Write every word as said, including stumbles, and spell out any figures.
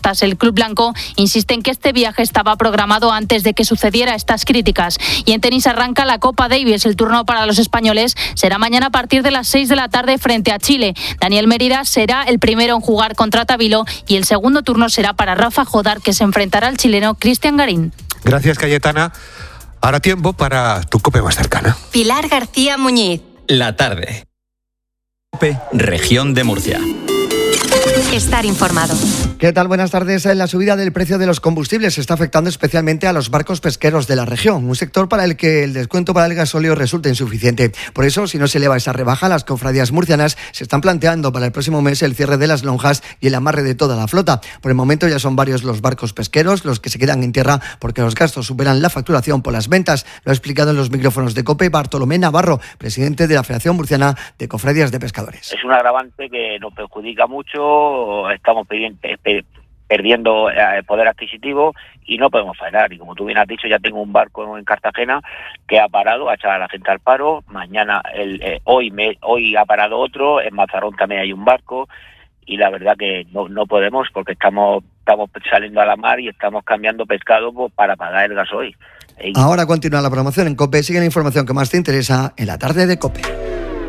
turistas. El club blanco insiste en que este viaje estaba programado antes de que sucediera estas críticas. Y en tenis arranca la Copa Davis. El turno para los españoles será mañana a partir de las seis de la tarde frente a Chile. Daniel Mérida será el primero en jugar contra Tabilo y el segundo turno será para Rafa Jodar, que se enfrentará al chileno Cristian Garín. Gracias, Cayetana. Ahora tiempo para tu COPE más cercana. Pilar García Muñiz. La tarde. COPE, Región de Murcia. Estar informado. ¿Qué tal? Buenas tardes. La subida del precio de los combustibles está afectando especialmente a los barcos pesqueros de la región, un sector para el que el descuento para el gasóleo resulta insuficiente. Por eso, si no se eleva esa rebaja, las cofradías murcianas se están planteando para el próximo mes el cierre de las lonjas y el amarre de toda la flota. Por el momento ya son varios los barcos pesqueros los que se quedan en tierra porque los gastos superan la facturación por las ventas. Lo ha explicado en los micrófonos de COPE Bartolomé Navarro, presidente de la Federación Murciana de Cofradías de Pescadores. Es un agravante que nos perjudica mucho, estamos perdiendo poder adquisitivo y no podemos faenar. Y como tú bien has dicho, ya tengo un barco en Cartagena que ha parado, ha echado a la gente al paro. Mañana, el, eh, hoy, me, hoy ha parado otro, en Mazarrón también hay un barco y la verdad que no, no podemos porque estamos, estamos saliendo a la mar y estamos cambiando pescado pues, para pagar el gasoil. Ahora continúa la promoción en COPE. Sigue la información que más te interesa en la tarde de COPE.